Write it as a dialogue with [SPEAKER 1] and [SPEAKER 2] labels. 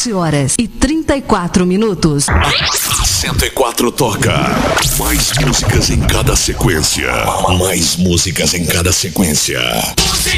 [SPEAKER 1] 7h34.
[SPEAKER 2] 104 toca. Mais músicas em cada sequência. Mais músicas em cada sequência.